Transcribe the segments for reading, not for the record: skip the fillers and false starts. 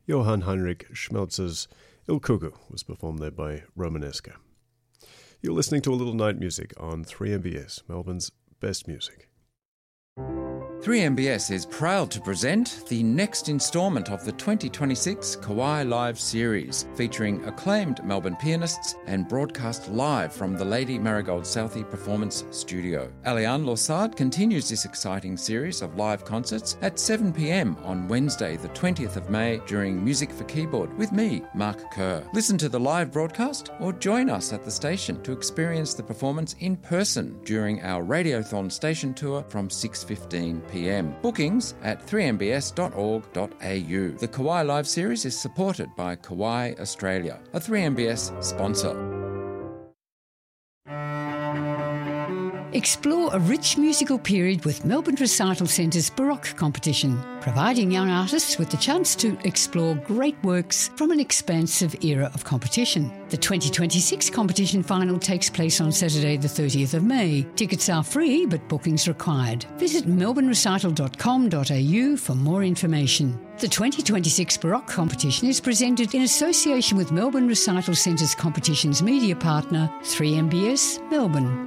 Johann Heinrich Schmelz's Il Cuckoo was performed there by Romanesca. You're listening to A Little Night Music on 3MBS, Melbourne's best music. 3MBS is proud to present the next instalment of the 2026 Kauai Live series, featuring acclaimed Melbourne pianists and broadcast live from the Lady Marigold Southey Performance Studio. Aliane Lorsard continues this exciting series of live concerts at 7 p.m. on Wednesday, the 20th of May, during Music for Keyboard with me, Mark Kerr. Listen to the live broadcast or join us at the station to experience the performance in person during our Radiothon station tour from 6:15 p.m. Bookings at 3mbs.org.au. The Kauai Live series is supported by Kauai Australia, a 3MBS sponsor. Explore a rich musical period with Melbourne Recital Centre's Baroque competition, providing young artists with the chance to explore great works from an expansive era of competition. The 2026 competition final takes place on Saturday the 30th of May. Tickets are free, but bookings required. Visit melbournerecital.com.au for more information. The 2026 Baroque competition is presented in association with Melbourne Recital Centre's competition's media partner, 3MBS Melbourne.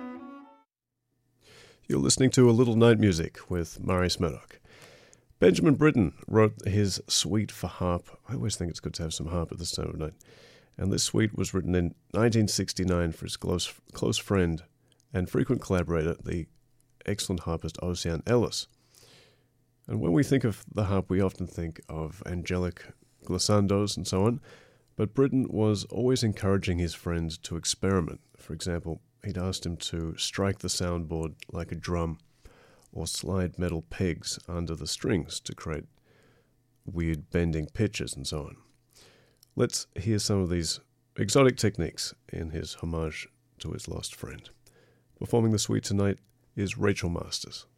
You're listening to A Little Night Music with Marius Murdoch. Benjamin Britten wrote his suite for harp. I always think it's good to have some harp at this time of night. And this suite was written in 1969 for his close friend and frequent collaborator, the excellent harpist Ocean Ellis. And when we think of the harp, we often think of angelic glissandos and so on. But Britten was always encouraging his friend to experiment. For example, he'd asked him to strike the soundboard like a drum or slide metal pegs under the strings to create weird bending pitches and so on. Let's hear some of these exotic techniques in his homage to his lost friend. Performing the suite tonight is Rachel Masters.